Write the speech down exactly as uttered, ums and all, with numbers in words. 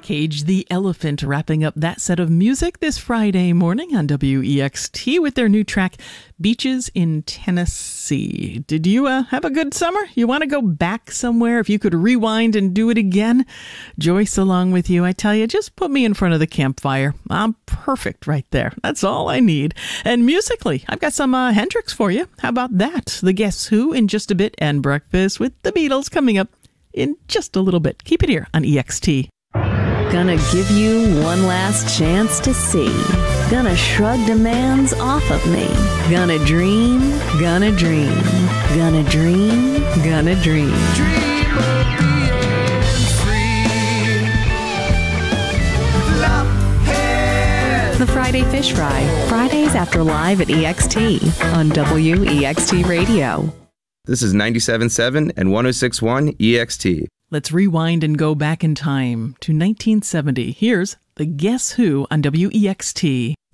Cage the Elephant wrapping up that set of music this Friday morning on W E X T with their new track, Beaches in Tennessee. Did you uh, have a good summer? You want to go back somewhere? If you could rewind and do it again? Joyce along with you. I tell you, just put me in front of the campfire. I'm perfect right there. That's all I need. And musically, I've got some uh, Hendrix for you. How about that? The Guess Who in just a bit, and Breakfast with the Beatles coming up in just a little bit. Keep it here on E X T. Gonna give you one last chance to see. Gonna shrug demands off of me. Gonna dream, gonna dream. Gonna dream, gonna dream. Dream of being free. Love has The Friday Fish Fry. Fridays after live at E X T on W E X T Radio. This is ninety-seven point seven and one oh six point one E X T. Let's rewind and go back in time to nineteen seventy. Here's the Guess Who on W E X T.